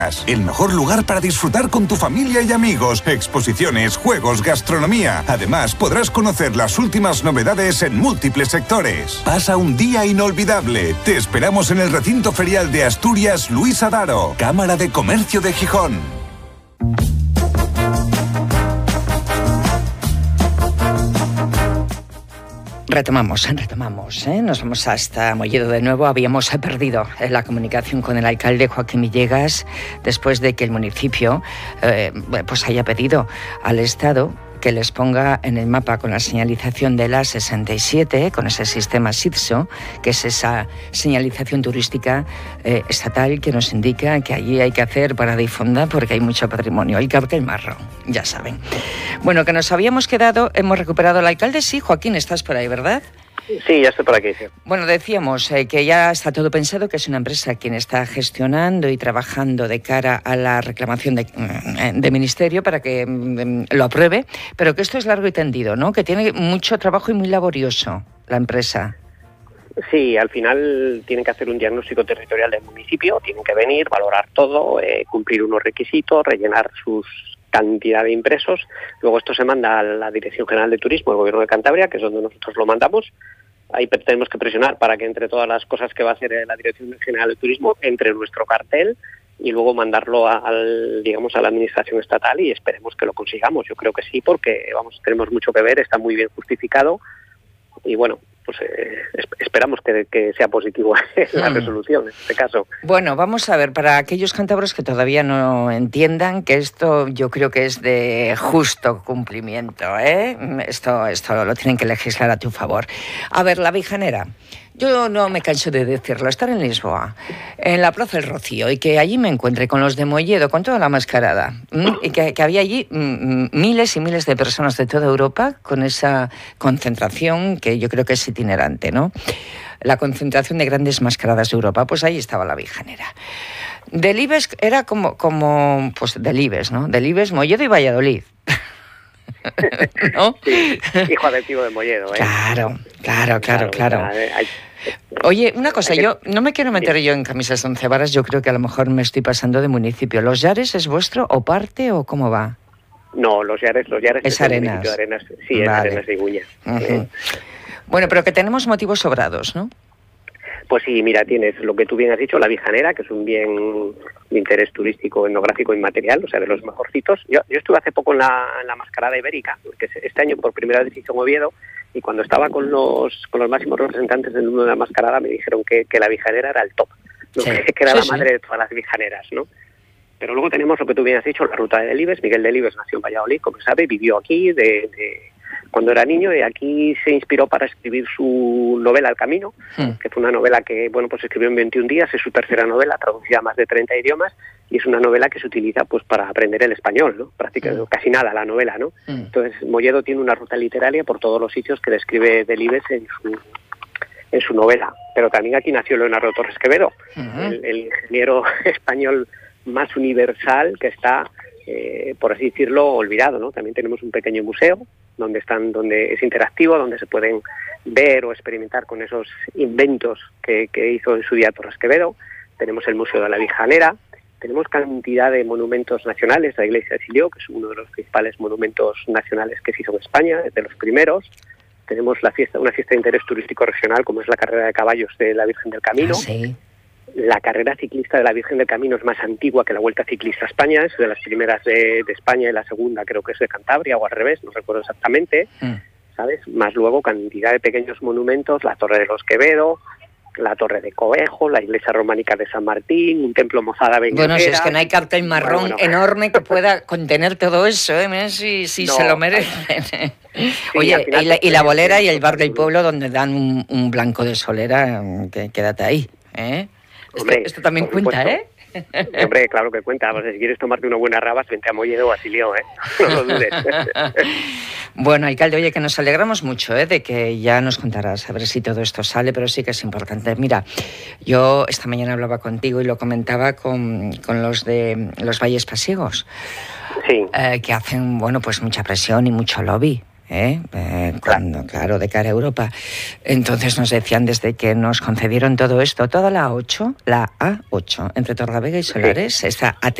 El mejor lugar para disfrutar con tu familia y amigos. Exposiciones, juegos, gastronomía. Además, podrás conocer las últimas novedades en múltiples sectores. Pasa un día inolvidable. Te esperamos en el recinto ferial de Asturias Luis Adaro, Cámara de Comercio de Gijón. Retomamos, nos vamos hasta Molledo de nuevo. Habíamos perdido la comunicación con el alcalde Joaquín Villegas después de que el municipio pues haya pedido al Estado que les ponga en el mapa con la señalización de la 67, con ese sistema SITSO, que es esa señalización turística estatal que nos indica que allí hay que hacer paradifunda porque hay mucho patrimonio. El cartel marrón, ya saben. Bueno, que nos habíamos quedado, hemos recuperado al alcalde. Sí, Joaquín, estás por ahí, ¿verdad? Sí, ya estoy por aquí, sí. Bueno, decíamos que ya está todo pensado, que es una empresa quien está gestionando y trabajando de cara a la reclamación de ministerio para que lo apruebe, pero que esto es largo y tendido, ¿no? Que tiene mucho trabajo y muy laborioso la empresa. Sí, al final tienen que hacer un diagnóstico territorial del municipio, tienen que venir, valorar todo, cumplir unos requisitos, rellenar sus cantidad de impresos. Luego esto se manda a la Dirección General de Turismo del Gobierno de Cantabria, que es donde nosotros lo mandamos. Ahí tenemos que presionar para que entre todas las cosas que va a hacer la Dirección General de Turismo entre nuestro cartel y luego mandarlo a la Administración Estatal, y esperemos que lo consigamos. Yo creo que sí, porque tenemos mucho que ver, está muy bien justificado y bueno, pues esperamos que sea positivo la resolución en este caso. Bueno, vamos a ver, para aquellos cántabros que todavía no entiendan que esto yo creo que es de justo cumplimiento, Esto lo tienen que legislar a tu favor. A ver, la Vijanera. Yo no me canso de decirlo, estar en Lisboa, en la Plaza del Rocío, y que allí me encuentre con los de Molledo, con toda la mascarada, y que había allí miles y miles de personas de toda Europa con esa concentración que yo creo que es itinerante, ¿no? La concentración de grandes mascaradas de Europa, pues ahí estaba la Vijanera. Delibes era como pues Delibes, ¿no? Delibes, Molledo y Valladolid. ¿No? Sí, hijo adoptivo de Molledo, Claro. Oye, una cosa, yo no me quiero meter yo en camisas de once varas, yo creo que a lo mejor me estoy pasando de municipio. ¿Los Llares es vuestro o parte o cómo va? No, los Llares es Arenas. De Arenas. Sí, vale. Es Arenas de Iguña. Uh-huh. Bueno, pero que tenemos motivos sobrados, ¿no? Pues sí, mira, tienes lo que tú bien has dicho, la Vijanera, que es un bien de interés turístico, etnográfico y inmaterial, o sea, de los mejorcitos. Yo estuve hace poco en la Mascarada Ibérica, porque este año por primera vez hice en Oviedo, y cuando estaba con los máximos representantes del mundo de la Mascarada me dijeron que la Vijanera era el top, ¿no? Sí, que era la madre de todas las Vijaneras, ¿no? Pero luego tenemos lo que tú bien has dicho, la ruta de Delibes. Miguel Delibes nació en Valladolid, como sabe, vivió aquí cuando era niño, y aquí se inspiró para escribir su novela El Camino, que fue una novela que, bueno, pues escribió en 21 días, es su tercera novela, traducida a más de 30 idiomas, y es una novela que se utiliza pues para aprender el español, ¿no? Prácticamente casi nada la novela, ¿no? Entonces, Molledo tiene una ruta literaria por todos los sitios que describe Delibes en su novela. Pero también aquí nació Leonardo Torres Quevedo, el ingeniero español más universal que está, por así decirlo, olvidado, ¿no? También tenemos un pequeño museo donde es interactivo, donde se pueden ver o experimentar con esos inventos que hizo en su día Torres Quevedo. Tenemos el Museo de la Vijanera, tenemos cantidad de monumentos nacionales, la Iglesia de Silló, que es uno de los principales monumentos nacionales que se hizo en España, de los primeros. Tenemos una fiesta de interés turístico regional, como es la carrera de caballos de la Virgen del Camino. Sí. La carrera ciclista de la Virgen del Camino es más antigua que la Vuelta Ciclista a España, es de las primeras de España, y la segunda creo que es de Cantabria, o al revés, no recuerdo exactamente, ¿sabes? Más luego cantidad de pequeños monumentos, la Torre de los Quevedo, la Torre de Covejo, la iglesia románica de San Martín, un templo mozada beñatera. Bueno, si es que no hay cartel marrón enorme que pueda contener todo eso, Mira si no, se lo merecen. Sí, oye, y la bolera y el bar del pueblo donde dan un blanco de solera, quédate ahí, Hombre, esto también cuenta, Hombre, claro que cuenta. Si quieres tomarte una buena rabas, vente a Molledo o a Silló, no lo dudes. Bueno, alcalde, oye, que nos alegramos mucho, de que ya nos contarás a ver si todo esto sale, pero sí que es importante. Mira, yo esta mañana hablaba contigo y lo comentaba con los de los Valles Pasiegos, sí. Que hacen, bueno, pues mucha presión y mucho lobby. Claro, de cara a Europa. Entonces nos decían, desde que nos concedieron todo esto, toda la A8, entre Torlavega y Solares, está